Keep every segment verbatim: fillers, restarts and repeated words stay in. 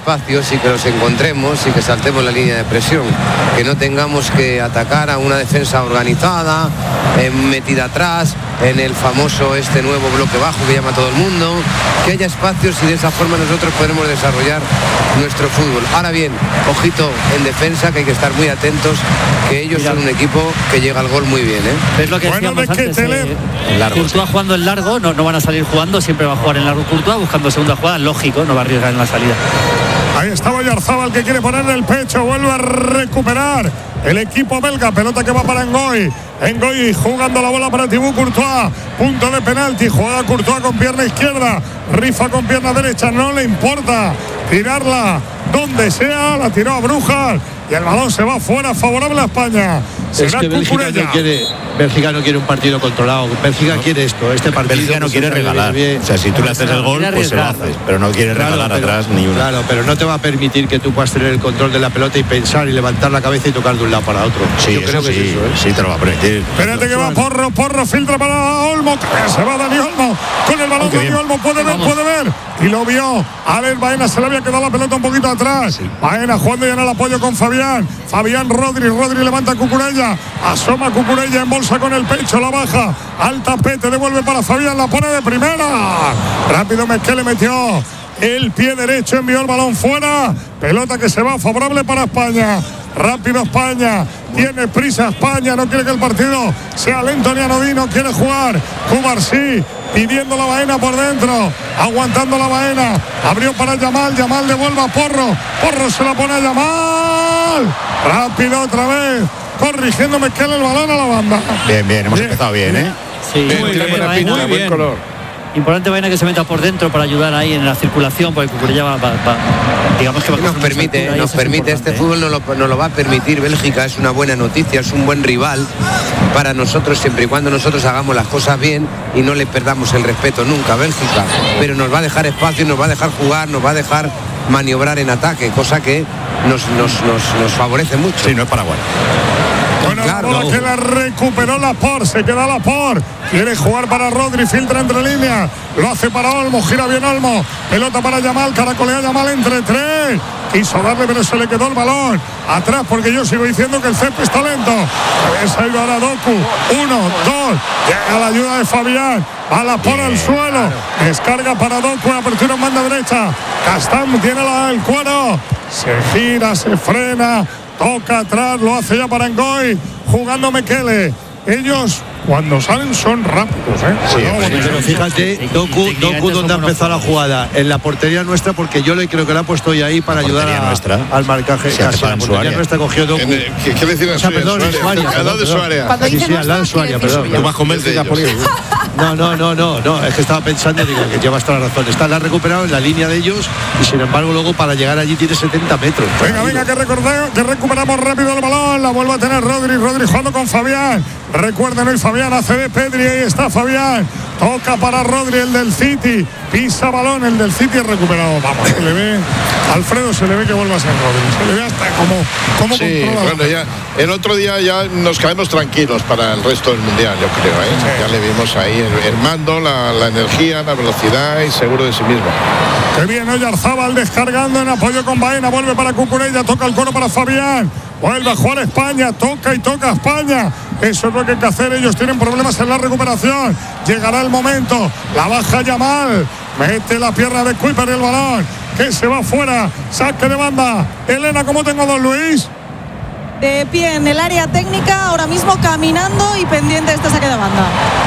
espacios y que los encontremos y que saltemos la línea de presión, que no tengamos que atacar a una defensa organizada, eh, metida atrás, en el famoso este nuevo bloque bajo que llama todo el mundo, que haya espacios y de esa forma nosotros podremos desarrollar nuestro fútbol. Ahora bien, ojito en defensa, que hay que estar muy atentos, que ellos Mira. son un equipo que llega al gol muy bien, ¿eh? Es lo que bueno, decíamos antes, eh, Courtois jugando en largo, no, no van a salir jugando, siempre va a jugar en largo Courtois, buscando segunda jugada, lógico, no va a arriesgar en la salida. Ahí está Oyarzábal, que quiere ponerle el pecho, vuelve a recuperar el equipo belga, pelota que va para Ngoy. Ngoy jugando la bola para Thibaut Courtois, punto de penalti, juega Courtois con pierna izquierda, rifa con pierna derecha, no le importa tirarla donde sea, la tiró a Brujas y el balón se va fuera, favorable a España. Es que Bélgica no, quiere, Bélgica no quiere un partido controlado. Bélgica no. quiere esto, este partido. Bélgica no quiere regalar. O sea, si tú le haces el gol, pues se lo haces. Pero no quiere claro, regalar pero, atrás ni una. Claro, pero no te va a permitir que tú puedas tener el control de la pelota y pensar y levantar la cabeza y tocar de un lado para otro. Sí, Yo creo sí, que es eso, ¿eh? sí te lo va a permitir. Espérate que va Porro, Porro filtra para Olmo. Se va Dani Olmo. Con el balón oh, Dani Olmo puede ver, Vamos. puede ver. Y lo vio. A ver, Baena se le había quedado la pelota un poquito atrás. Sí. Baena jugando ya en el apoyo con Fabián. Fabián Rodri, Rodri levanta a Cucurella. Asoma Cucurella en bolsa con el pecho, la baja al tapete, devuelve para Fabián, la pone de primera. Rápido Mezquele metió el pie derecho, envió el balón fuera. Pelota que se va favorable para España. Rápido España, tiene prisa España, no quiere que el partido sea lento ni anodino, quiere jugar. Cubarsí pidiendo la Baena por dentro, aguantando la Baena, abrió para Yamal, Yamal devuelve a Porro, Porro se la pone a Yamal. Rápido otra vez, corrigiendo Mezquele el balón a la banda. Bien, bien, hemos bien. empezado bien, ¿eh? Sí, bien, muy bien, bien, pinta, muy buen bien. color. Importante Baena que se meta por dentro para ayudar ahí en la circulación, porque Cucurella va, va, va, digamos que va nos permite, nos permite este fútbol nos lo, nos lo va a permitir Bélgica, es una buena noticia, es un buen rival para nosotros siempre y cuando nosotros hagamos las cosas bien y no le perdamos el respeto nunca a Bélgica, pero nos va a dejar espacio, nos va a dejar jugar, nos va a dejar maniobrar en ataque, cosa que nos, nos, nos, nos favorece mucho. Sí, no es Paraguay. Bueno, claro, la bola que la recuperó Laporte, se queda Laporte, quiere jugar para Rodri, filtra entre líneas, lo hace para Olmo, gira bien Olmo, pelota para Yamal, caracolea Yamal entre tres, quiso darle pero se le quedó el balón atrás, porque yo sigo diciendo que el césped está lento. Ha ido ahora Doku, uno, dos, llega la ayuda de Fabián, a Laporte al suelo, descarga para Doku, apertura en banda derecha, Castán tiene la, el cuero, se gira, se frena, toca atrás, lo hace ya para Ngoy, jugando Mekele. Ellos cuando salen son rápidos, ¿eh? Sí, no, sí, pero fíjate, Doku, Doku donde ha empezado la jugada, en la portería nuestra, porque yo le creo que la ha puesto ya ahí para ayudar a, nuestra. al marcaje. Sí, casi, la portería nuestra cogió Doku. El, ¿Qué, qué decir o sea, perdón, en su área? Al lado de su área. Sí, sí, al lado de su área, perdón. Tú más convence de ellos. No, no, no, no, no, es que estaba pensando, digo, que llevas toda la razón. Está, la ha recuperado en la línea de ellos y sin embargo luego para llegar allí tiene setenta metros. Venga, venga, que, recordemos, que recuperamos rápido el balón, la vuelve a tener Rodri, Rodri jugando con Fabián. Recuerden, el Fabián hace de Pedri, ahí está Fabián. Toca para Rodri, el del City. Pisa balón, el del City recuperado. Vamos, se le ve, Alfredo se le ve que vuelve a ser Rodri. Se le ve hasta como, como sí, bueno, ya, el otro día ya nos caemos tranquilos para el resto del Mundial, yo creo, ¿eh? Sí. Ya le vimos ahí el, el mando, la, la energía, la velocidad y seguro de sí mismo. Qué bien, Oyarzábal descargando en apoyo con Baena, vuelve para Cucurella, toca el coro para Fabián. Vuelve a jugar España, toca y toca España. Eso es lo que hay que hacer, ellos tienen problemas en la recuperación. Llegará el momento, la baja Yamal, mete la pierna de Kuiper el balón, que se va fuera, saque de banda. Elena, ¿cómo tengo Don Luis? De pie en el área técnica, ahora mismo caminando y pendiente de este saque de banda.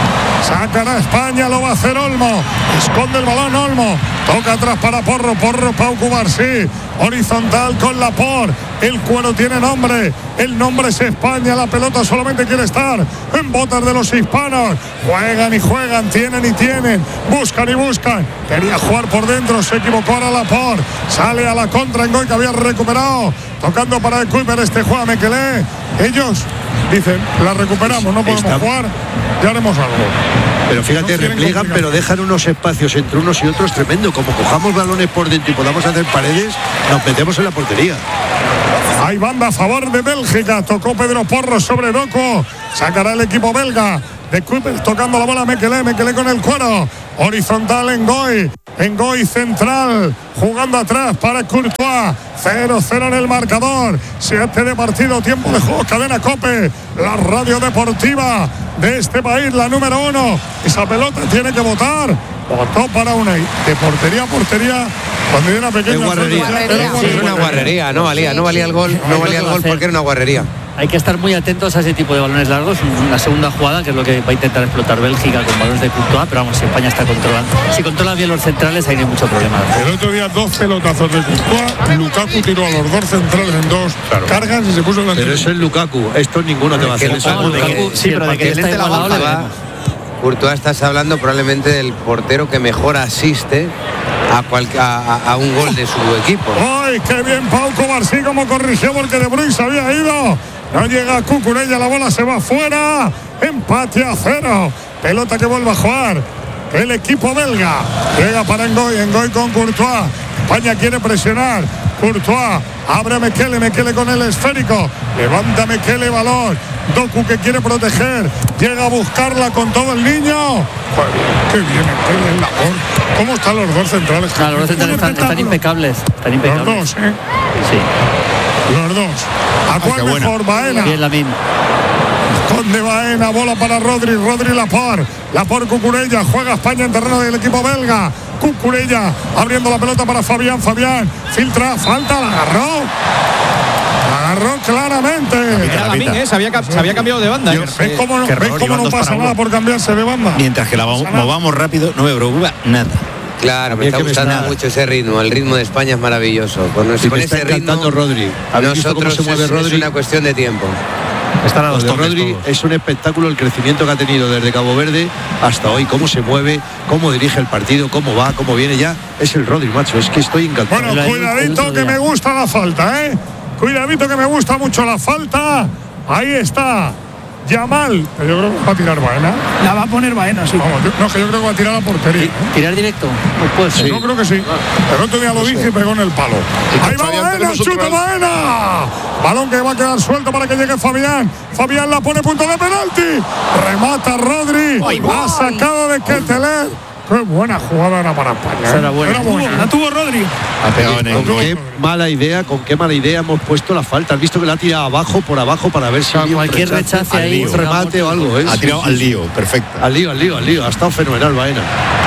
Sacará España, lo va a hacer Olmo. Esconde el balón Olmo. Toca atrás para Porro. Porro Pau Cubarsí. Horizontal con Laporte. El cuero tiene nombre. El nombre es España. La pelota solamente quiere estar en botas de los hispanos. Juegan y juegan. Tienen y tienen. Buscan y buscan. Quería jugar por dentro. Se equivocó ahora Laporte. Sale a la contra en Ngoy, que había recuperado. Tocando para el Kuiper. Este juega Mekele. Ellos dicen, la recuperamos, no podemos Estamos. jugar, ya haremos algo. Pero fíjate, no repliegan, pero dejan unos espacios entre unos y otros tremendo. Como cojamos balones por dentro y podamos hacer paredes, nos metemos en la portería. Hay banda a favor de Bélgica. Tocó Pedro Porro sobre Doku. Sacará el equipo belga. de Cooper tocando la bola. Mekele, Mekele con el cuero. Horizontal en Goy. En Goy central. Jugando atrás para Courtois. cero cero en el marcador. siete de partido. Tiempo de juego. Cadena COPE. La radio deportiva de este país. La número uno. Esa pelota tiene que votar. Votó para una de portería a portería. Cuando era pequeña. Guarrería. Sí, una guarrería. No valía. No valía el gol. No valía el gol porque era una guarrería. Hay que estar muy atentos a ese tipo de balones largos. Una segunda jugada, que es lo que va a intentar explotar Bélgica con balones de Courtois, pero vamos, si España está controlando. Si controla bien los centrales, ahí no hay mucho problema. El otro día dos pelotazos de Courtois, Lukaku tiró a los dos centrales en dos claro. cargas y se puso delante. Pero eso es Lukaku, esto ninguno te va a hacer eso. Lukaku, sí, pero de que está igualado. Courtois, estás hablando probablemente del portero que mejor asiste a, cual, a, a un gol de su equipo. ¡Ay, qué bien Pau Cobarsí como corrigió porque De Bruyne se había ido! No llega Cucurella, la bola se va fuera. Empate a cero. Pelota que vuelve a jugar el equipo belga. Llega para Ngoy, Ngoy con Courtois. España quiere presionar. Courtois abre a Mekele, Mekele con el esférico. Levanta Mekele, balón. Doku que quiere proteger. Llega a buscarla con todo el niño. Joder, qué bien, qué bien labor. ¿Cómo están los dos centrales? Claro, los dos centrales están, están impecables. Están impecables. Los dos, ¿eh? Sí. Los dos. ¿A cuál Ay, mejor? Baena. Bien, Lamine. Conde Baena, bola para Rodri, Rodri Laporte, Laporte Cucurella, juega España en terreno del equipo belga. Cucurella abriendo la pelota para Fabián, Fabián filtra, falta, la agarró. La agarró claramente. Era Lamine, ¿eh? se, había, se había cambiado de banda. ¿Ves sí, cómo no, ¿ves cómo no pasa nada por cambiarse de banda? Mientras que la no movamos rápido, no me preocupa nada. Claro, me está gustando me mucho ese ritmo. El ritmo de España es maravilloso. Con, sí, con ese ritmo, Rodri. Nosotros se mueve es, Rodri? Es una cuestión de tiempo. Están a los de Rodri todos. Es un espectáculo el crecimiento que ha tenido desde Cabo Verde hasta hoy, cómo se mueve, cómo dirige el partido, cómo va, cómo viene ya. Es el Rodri, macho, es que estoy encantado. Bueno, cuidadito que me gusta la falta, ¿eh? Cuidadito que me gusta mucho la falta. Ahí está. Yamal, yo creo que va a tirar Baena. La va a poner Baena, sí. Vamos, yo, no, que yo creo que va a tirar a la portería. ¿eh? ¿Tirar directo? Pues puede ser. Sí. Yo creo que sí. El otro día lo dije y pegó en el palo. Ahí va Baena, chuta Baena. Balón que va a quedar suelto para que llegue Fabián. Fabián la pone punto de penalti. Remata Rodri. Ay, ha sacado de Ketteler. Qué buena jugada era para España. ¿eh? Era buena. Era buena. La tuvo Rodri. Ha pegado en el con qué mala idea, con qué mala idea hemos puesto la falta. Has visto que la ha tirado abajo, por abajo, para ver si había cualquier rechace ahí, un remate o algo. ¿eh? Ha tirado sí, al lío, perfecto. Al lío, al lío, al lío. Ha estado fenomenal, Baena.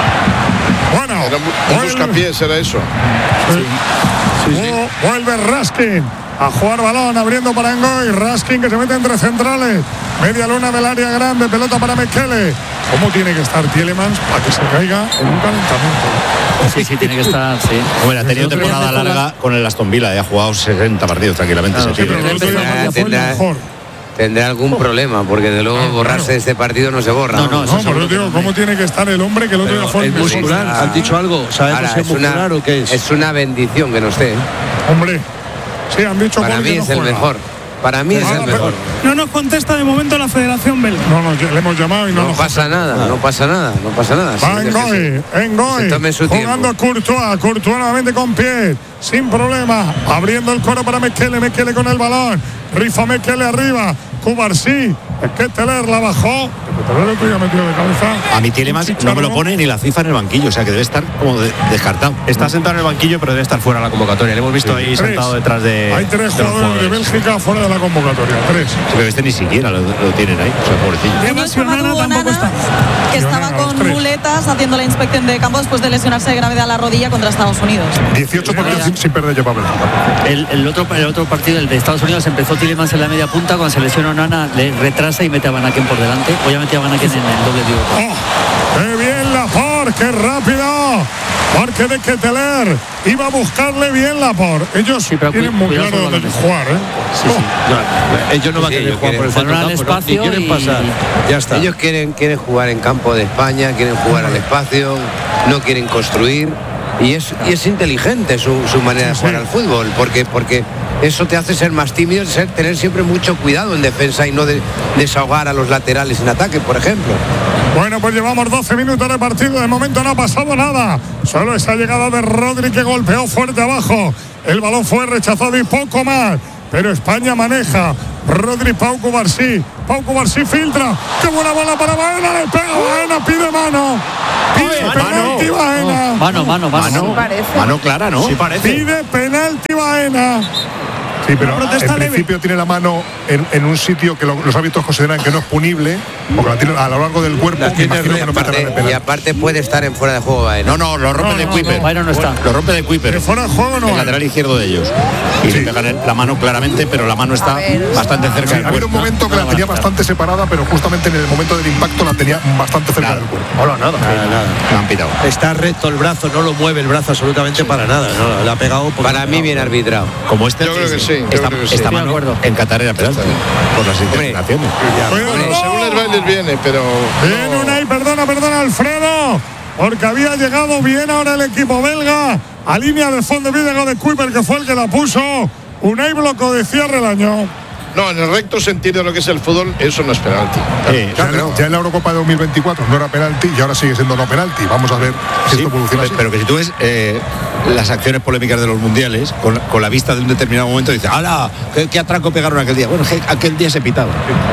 Bueno, era un buscapiés, era eso. Sí. Sí, sí. Oh, vuelve Raskin a jugar balón, abriendo para Ngoy. Raskin que se mete entre centrales. Media luna del área grande, pelota para Mekele. ¿Cómo tiene que estar Tielemans para que se caiga en un calentamiento? Sí, sí, tiene que estar, sí. Bueno, ha tenido temporada larga con el Aston Villa, ha jugado sesenta partidos tranquilamente. Claro, ese sí, pero tendrá, tendrá, tendrá algún problema, porque de luego ah, borrarse de este partido no se borra. No, no, no, no pero digo, ¿cómo tiene que estar el hombre que el otro día fue el muscular? Ah, ¿Han dicho algo? ¿Sabemos ahora, si es muscular una, o qué es? Es una bendición que no esté. Hombre, sí, han dicho para mí es no el mejor. Para mí es el mejor. No nos contesta de momento la Federación Belga. No, no, le hemos llamado y no, no nos pasa nada, nada, no pasa nada, no pasa nada. Va sí, Ngoy, Ngoy, jugando a Courtois, Courtois nuevamente con pie, sin problema, abriendo el coro para Mekele, Mekele con el balón, rifa Mekele arriba, Cubarsí, Ketteler la bajó, Ketteler metido de cabeza. A mi Tielemans no me lo pone ni la FIFA en el banquillo, o sea que debe estar como de, descartado. Está sentado en el banquillo, pero debe estar fuera de la convocatoria. Le hemos visto sí, ahí tres. sentado detrás de. Hay tres de jugadores de Bélgica fuera de la convocatoria, tres. Sí, pero este ni siquiera lo, lo tienen ahí, o sea, pobrecillo. Nana tampoco está. Que estaba con muletas haciendo la inspección de campo después de lesionarse de gravedad a la rodilla contra Estados Unidos. dieciocho partidos sin, sin perder lleva el, el, otro, el otro partido, el de Estados Unidos, empezó Tielemans en la media punta, cuando se lesionó Nana le retrasa y mete a Van Aken por delante. Obviamente a Van Aken en el doble digo. Oh, ¡qué bien Laporte! ¡Qué rápido! Porque de Ketteler iba a buscarle bien Laporte. Ellos sí, tienen muy claro dónde jugar, ¿eh? Sí, sí. No, ellos no van sí, a querer jugar por el centro campo, espacio no, ni quieren y... pasar. Ya está. Ellos quieren, quieren jugar en campo de España, quieren jugar al espacio, no quieren construir. Y es, y es inteligente su, su manera de jugar al fútbol, porque, porque eso te hace ser más tímido, ser, tener siempre mucho cuidado en defensa y no de, desahogar a los laterales en ataque, por ejemplo. Bueno, pues llevamos doce minutos de partido, de momento no ha pasado nada, solo esa llegada de Rodri que golpeó fuerte abajo, el balón fue rechazado y poco más, pero España maneja. Rodri, Pau Cubarsí, Pau Cubarsí filtra. ¡Qué buena bola para Baena! Le pega Baena, pide mano. Pide penalti Baena. Mano, mano, mano. Mano, mano clara, ¿no? Sí parece. Pide penalti Baena. Sí, pero en principio tiene la mano en, en un sitio que lo, los árbitros consideran que no es punible, porque la tiene a lo largo del cuerpo. Que no aparte, y aparte puede estar en fuera de juego Baena. No, no, lo rompe no, de no, Kuiper. no, Baena no está. Lo rompe de Kuiper. Fuera de juego no. El lateral izquierdo de ellos. Y sí. le pegan la mano claramente, pero la mano está bastante cerca Sí, del ha habido cuerpo. un momento que la tenía bastante separada, pero justamente en el momento del impacto la tenía bastante cerca Nada. del cuerpo. Hola, nada. Nada, nada. Lo han pitado. Está recto el brazo, no lo mueve el brazo absolutamente para nada. No, le ha pegado. Para mí bien arbitrado. Como este. Yo creo que sí, yo Esta, creo que sí. esta Estoy de mano acuerdo. en Qatar era penalti. Por las interpretaciones. Bueno, según les va y les viene, pero. Bien, no. Unai, perdona, perdona, Alfredo. Porque había llegado bien ahora el equipo belga a línea de fondo. Bien llegado de Kuiper, que fue el que la puso. Unai bloco de cierre el año. No, en el recto sentido de lo que es el fútbol, eso no es penalti. Sí, Ya, ya en la Eurocopa de dos mil veinticuatro no era penalti y ahora sigue siendo no penalti. Vamos a ver si sí, esto evoluciona así. pero que si tú ves eh, las acciones polémicas de los mundiales, con, con la vista de un determinado momento, dices, ¡hala! ¿Qué, qué atraco pegaron aquel día? Bueno, es que aquel día se pitaba.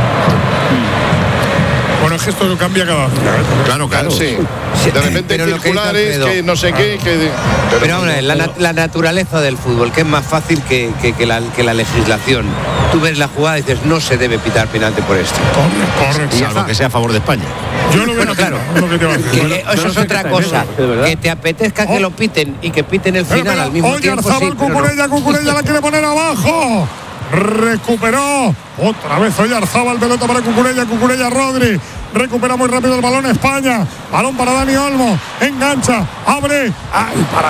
Bueno, es que esto cambia cada vez. Claro, claro. Sí. Sí, De repente pero lo que dice circulares, Alfredo. que no sé qué. Que, pero, Pero hombre, la, nat- la naturaleza del fútbol, que es más fácil que, que, que, la, que la legislación. Tú ves la jugada y dices, no se debe pitar penalti por esto. Correcto, correcto. Salvo que sea a favor de España. Yo lo Bueno, claro, es lo que te iba a decir. que, Bueno, eh, yo eso no es sé otra qué está cosa. bien, Que te apetezca que lo piten y que piten el Pero, final pero, al mismo oye, tiempo. Sí, Arzabal, pero no. Cucurella, Cucurella la quiere poner abajo. Recuperó. Otra vez Oyarzábal, pelota para Cucurella, Cucurella Rodri. Recupera muy rápido el balón España. Balón para Dani Olmo. Engancha, abre. Ay, para